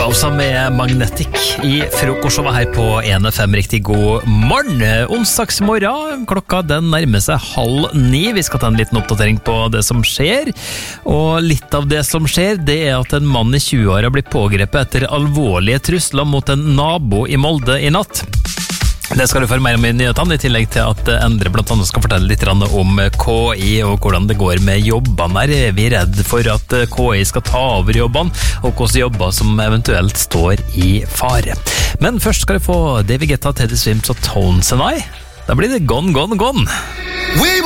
Closer med Magnetic i frokostshowet her på 1FM. Riktig god morgen. Onsdagsmorgen, klokka den nærmer seg 8:30. Vi skal ta en liten oppdatering på det som skjer. Og litt av det som skjer, det er at en mann i 20-åra blir pågrepet etter alvorlige trusler mot en nabo i Molde i natt. Det skal du få mer om i nyhetene, i tillegg til at Endre blant annet skal fortelle litt om KI og hvordan det går med jobbene her. Vi er redd for at KI skal ta over jobbene, og hvilke jobber som eventuelt står i fare. Men først skal du få David Guetta, Teddy Swims og Tones and I. Da blir det gone, gone, gone.